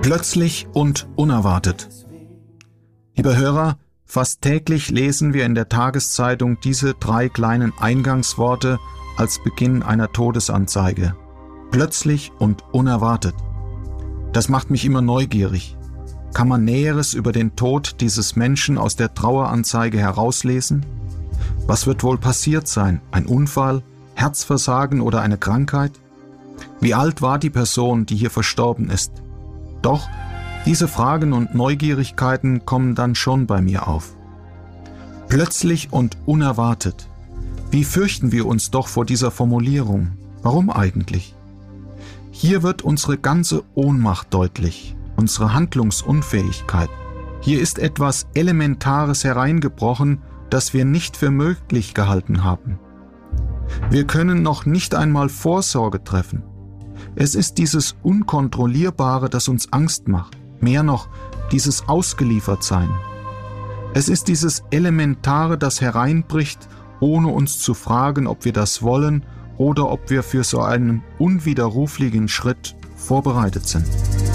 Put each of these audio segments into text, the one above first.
Plötzlich und unerwartet. Lieber Hörer, fast täglich lesen wir in der Tageszeitung diese 3 kleinen Eingangsworte als Beginn einer Todesanzeige. Plötzlich und unerwartet. Das macht mich immer neugierig. Kann man Näheres über den Tod dieses Menschen aus der Traueranzeige herauslesen? Was wird wohl passiert sein? Ein Unfall, Herzversagen oder eine Krankheit? Wie alt war die Person, die hier verstorben ist? Doch, diese Fragen und Neugierigkeiten kommen dann schon bei mir auf. Plötzlich und unerwartet. Wie fürchten wir uns doch vor dieser Formulierung? Warum eigentlich? Hier wird unsere ganze Ohnmacht deutlich, unsere Handlungsunfähigkeit. Hier ist etwas Elementares hereingebrochen, das wir nicht für möglich gehalten haben. Wir können noch nicht einmal Vorsorge treffen. Es ist dieses Unkontrollierbare, das uns Angst macht. Mehr noch, dieses Ausgeliefertsein. Es ist dieses Elementare, das hereinbricht, ohne uns zu fragen, ob wir das wollen oder ob wir für so einen unwiderruflichen Schritt vorbereitet sind.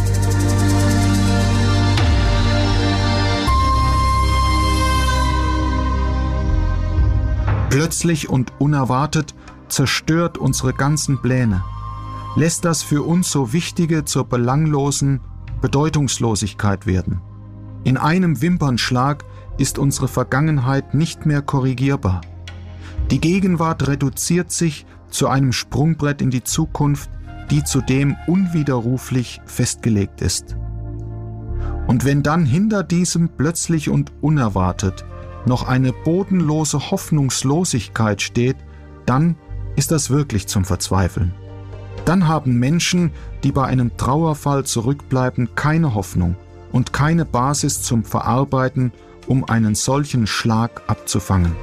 Plötzlich und unerwartet zerstört unsere ganzen Pläne, lässt das für uns so Wichtige zur belanglosen Bedeutungslosigkeit werden. In einem Wimpernschlag ist unsere Vergangenheit nicht mehr korrigierbar. Die Gegenwart reduziert sich zu einem Sprungbrett in die Zukunft, die zudem unwiderruflich festgelegt ist. Und wenn dann hinter diesem plötzlich und unerwartet noch eine bodenlose Hoffnungslosigkeit steht, dann ist das wirklich zum Verzweifeln. Dann haben Menschen, die bei einem Trauerfall zurückbleiben, keine Hoffnung und keine Basis zum Verarbeiten, um einen solchen Schlag abzufangen.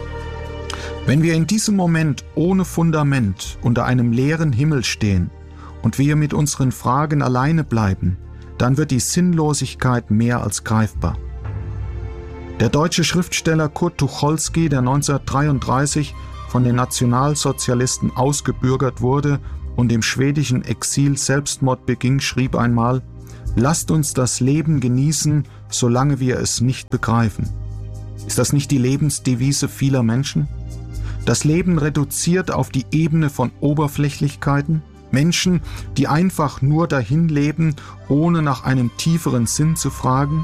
Wenn wir in diesem Moment ohne Fundament unter einem leeren Himmel stehen und wir mit unseren Fragen alleine bleiben, dann wird die Sinnlosigkeit mehr als greifbar. Der deutsche Schriftsteller Kurt Tucholsky, der 1933 von den Nationalsozialisten ausgebürgert wurde und im schwedischen Exil Selbstmord beging, schrieb einmal: Lasst uns das Leben genießen, solange wir es nicht begreifen. Ist das nicht die Lebensdevise vieler Menschen? Das Leben reduziert auf die Ebene von Oberflächlichkeiten, Menschen, die einfach nur dahin leben, ohne nach einem tieferen Sinn zu fragen.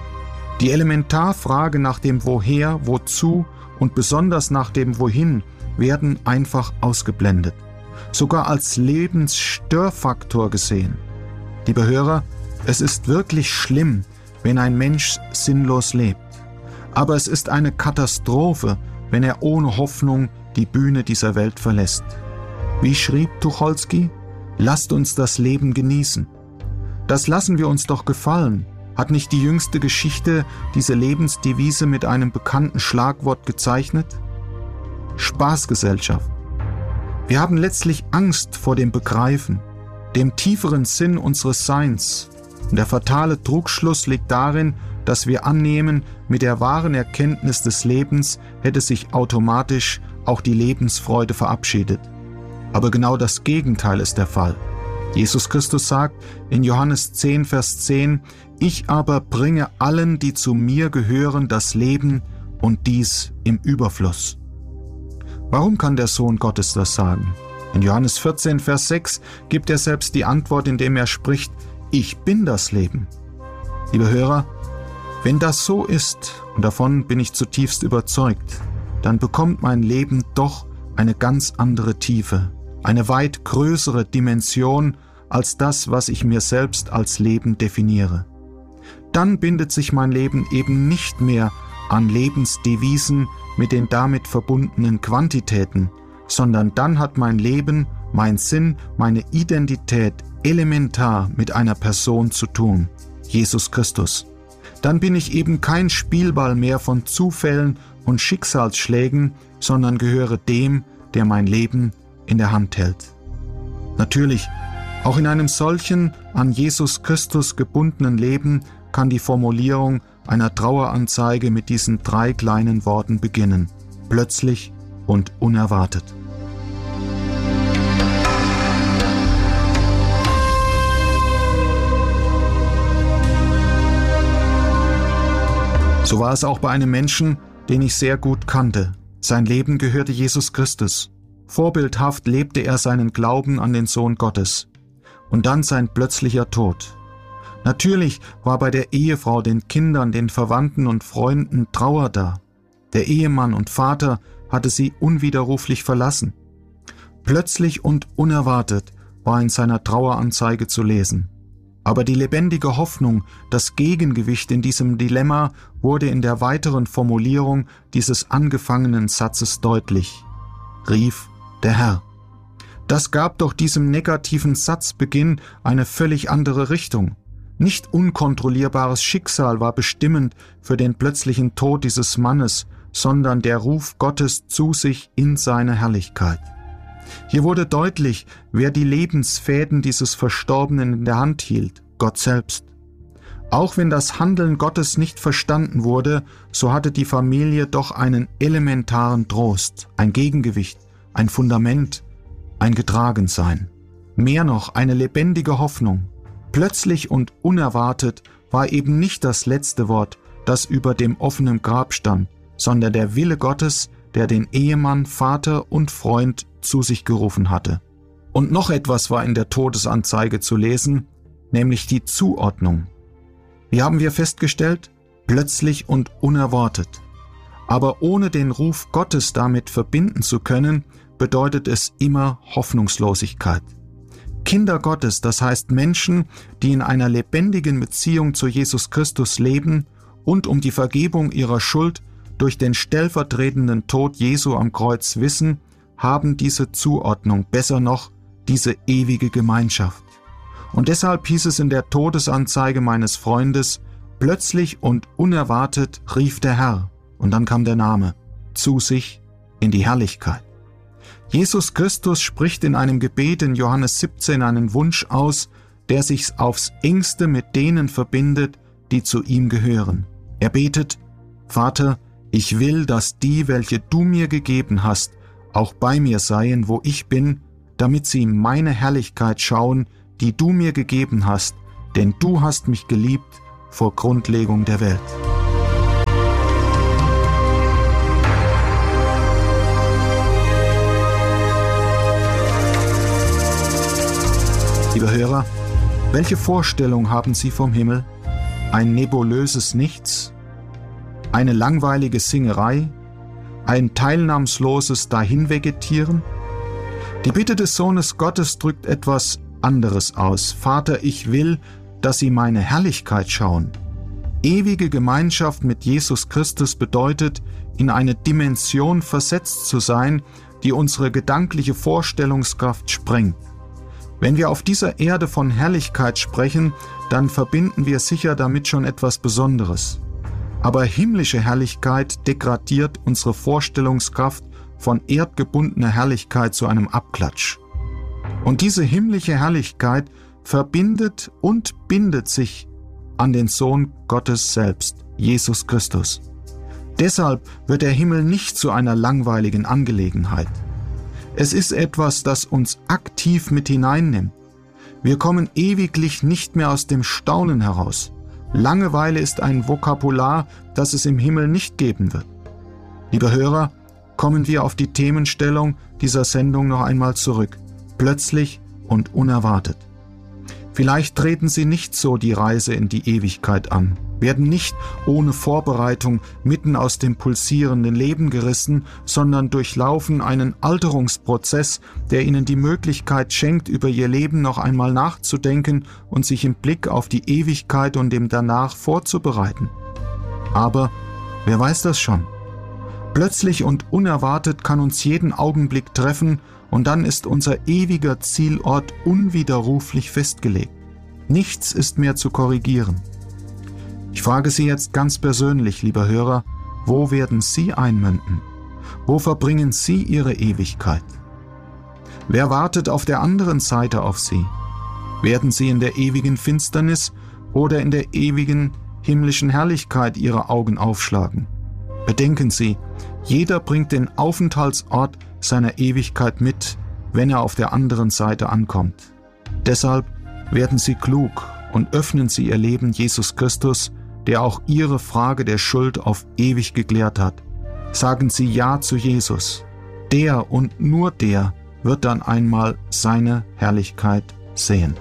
Die Elementarfrage nach dem Woher, Wozu und besonders nach dem Wohin werden einfach ausgeblendet, sogar als Lebensstörfaktor gesehen. Liebe Hörer, es ist wirklich schlimm, wenn ein Mensch sinnlos lebt. Aber es ist eine Katastrophe, wenn er ohne Hoffnung die Bühne dieser Welt verlässt. Wie schrieb Tucholsky? Lasst uns das Leben genießen. Das lassen wir uns doch gefallen. Hat nicht die jüngste Geschichte diese Lebensdevise mit einem bekannten Schlagwort gezeichnet? Spaßgesellschaft. Wir haben letztlich Angst vor dem Begreifen, dem tieferen Sinn unseres Seins. Und der fatale Trugschluss liegt darin, dass wir annehmen, mit der wahren Erkenntnis des Lebens hätte sich automatisch auch die Lebensfreude verabschiedet. Aber genau das Gegenteil ist der Fall. Jesus Christus sagt in Johannes 10, Vers 10, Ich aber bringe allen, die zu mir gehören, das Leben und dies im Überfluss. Warum kann der Sohn Gottes das sagen? In Johannes 14, Vers 6 gibt er selbst die Antwort, indem er spricht, Ich bin das Leben. Liebe Hörer, wenn das so ist, und davon bin ich zutiefst überzeugt, dann bekommt mein Leben doch eine ganz andere Tiefe, eine weit größere Dimension als das, was ich mir selbst als Leben definiere. Dann bindet sich mein Leben eben nicht mehr an Lebensdevisen mit den damit verbundenen Quantitäten, sondern dann hat mein Leben, mein Sinn, meine Identität elementar mit einer Person zu tun, Jesus Christus. Dann bin ich eben kein Spielball mehr von Zufällen und Schicksalsschlägen, sondern gehöre dem, der mein Leben in der Hand hält. Natürlich, auch in einem solchen an Jesus Christus gebundenen Leben kann die Formulierung einer Traueranzeige mit diesen 3 kleinen Worten beginnen: plötzlich und unerwartet. So war es auch bei einem Menschen, den ich sehr gut kannte. Sein Leben gehörte Jesus Christus. Vorbildhaft lebte er seinen Glauben an den Sohn Gottes. Und dann sein plötzlicher Tod. Natürlich war bei der Ehefrau, den Kindern, den Verwandten und Freunden Trauer da. Der Ehemann und Vater hatte sie unwiderruflich verlassen. Plötzlich und unerwartet war in seiner Traueranzeige zu lesen. Aber die lebendige Hoffnung, das Gegengewicht in diesem Dilemma, wurde in der weiteren Formulierung dieses angefangenen Satzes deutlich. Rief der Herr. Das gab doch diesem negativen Satzbeginn eine völlig andere Richtung. Nicht unkontrollierbares Schicksal war bestimmend für den plötzlichen Tod dieses Mannes, sondern der Ruf Gottes zu sich in seine Herrlichkeit. Hier wurde deutlich, wer die Lebensfäden dieses Verstorbenen in der Hand hielt, Gott selbst. Auch wenn das Handeln Gottes nicht verstanden wurde, so hatte die Familie doch einen elementaren Trost, ein Gegengewicht, ein Fundament, ein Getragensein. Mehr noch, eine lebendige Hoffnung. Plötzlich und unerwartet war eben nicht das letzte Wort, das über dem offenen Grab stand, sondern der Wille Gottes, der den Ehemann, Vater und Freund zu sich gerufen hatte. Und noch etwas war in der Todesanzeige zu lesen, nämlich die Zuordnung. Wie haben wir festgestellt? Plötzlich und unerwartet. Aber ohne den Ruf Gottes damit verbinden zu können, bedeutet es immer Hoffnungslosigkeit. Kinder Gottes, das heißt Menschen, die in einer lebendigen Beziehung zu Jesus Christus leben und um die Vergebung ihrer Schuld durch den stellvertretenden Tod Jesu am Kreuz wissen, haben diese Zuordnung, besser noch, diese ewige Gemeinschaft. Und deshalb hieß es in der Todesanzeige meines Freundes, plötzlich und unerwartet rief der Herr, und dann kam der Name, zu sich in die Herrlichkeit. Jesus Christus spricht in einem Gebet in Johannes 17 einen Wunsch aus, der sich aufs engste mit denen verbindet, die zu ihm gehören. Er betet, Vater, ich will, dass die, welche du mir gegeben hast, auch bei mir seien, wo ich bin, damit sie meine Herrlichkeit schauen, die du mir gegeben hast, denn du hast mich geliebt vor Grundlegung der Welt. Liebe Hörer, welche Vorstellung haben Sie vom Himmel? Ein nebulöses Nichts? Eine langweilige Singerei? Ein teilnahmsloses Dahinvegetieren? Die Bitte des Sohnes Gottes drückt etwas anderes aus. Vater, ich will, dass sie meine Herrlichkeit schauen. Ewige Gemeinschaft mit Jesus Christus bedeutet, in eine Dimension versetzt zu sein, die unsere gedankliche Vorstellungskraft sprengt. Wenn wir auf dieser Erde von Herrlichkeit sprechen, dann verbinden wir sicher damit schon etwas Besonderes. Aber himmlische Herrlichkeit degradiert unsere Vorstellungskraft von erdgebundener Herrlichkeit zu einem Abklatsch. Und diese himmlische Herrlichkeit verbindet und bindet sich an den Sohn Gottes selbst, Jesus Christus. Deshalb wird der Himmel nicht zu einer langweiligen Angelegenheit. Es ist etwas, das uns aktiv mit hineinnimmt. Wir kommen ewiglich nicht mehr aus dem Staunen heraus. Langeweile ist ein Vokabular, das es im Himmel nicht geben wird. Liebe Hörer, kommen wir auf die Themenstellung dieser Sendung noch einmal zurück. Plötzlich und unerwartet. Vielleicht treten Sie nicht so die Reise in die Ewigkeit an, werden nicht ohne Vorbereitung mitten aus dem pulsierenden Leben gerissen, sondern durchlaufen einen Alterungsprozess, der Ihnen die Möglichkeit schenkt, über Ihr Leben noch einmal nachzudenken und sich im Blick auf die Ewigkeit und dem Danach vorzubereiten. Aber wer weiß das schon? Plötzlich und unerwartet kann uns jeden Augenblick treffen und dann ist unser ewiger Zielort unwiderruflich festgelegt. Nichts ist mehr zu korrigieren. Ich frage Sie jetzt ganz persönlich, lieber Hörer, wo werden Sie einmünden? Wo verbringen Sie Ihre Ewigkeit? Wer wartet auf der anderen Seite auf Sie? Werden Sie in der ewigen Finsternis oder in der ewigen himmlischen Herrlichkeit Ihre Augen aufschlagen? Bedenken Sie, jeder bringt den Aufenthaltsort seiner Ewigkeit mit, wenn er auf der anderen Seite ankommt. Deshalb werden Sie klug und öffnen Sie Ihr Leben Jesus Christus, der auch Ihre Frage der Schuld auf ewig geklärt hat. Sagen Sie Ja zu Jesus. Der und nur der wird dann einmal seine Herrlichkeit sehen.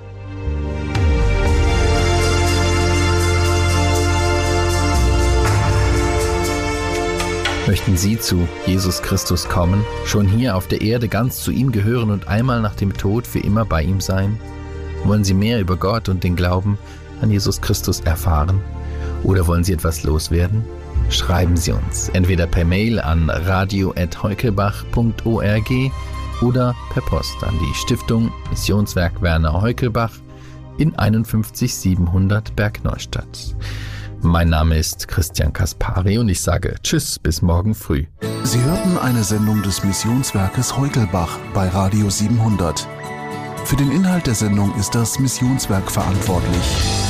Möchten Sie zu Jesus Christus kommen, schon hier auf der Erde ganz zu ihm gehören und einmal nach dem Tod für immer bei ihm sein? Wollen Sie mehr über Gott und den Glauben an Jesus Christus erfahren? Oder wollen Sie etwas loswerden? Schreiben Sie uns entweder per Mail an radio@heukelbach.org oder per Post an die Stiftung Missionswerk Werner Heukelbach in 51700 Bergneustadt. Mein Name ist Christian Kaspari und ich sage Tschüss, bis morgen früh. Sie hörten eine Sendung des Missionswerkes Heukelbach bei Radio 700. Für den Inhalt der Sendung ist das Missionswerk verantwortlich.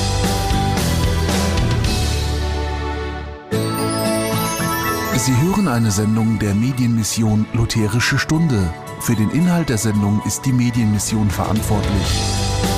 Sie hören eine Sendung der Medienmission Lutherische Stunde. Für den Inhalt der Sendung ist die Medienmission verantwortlich.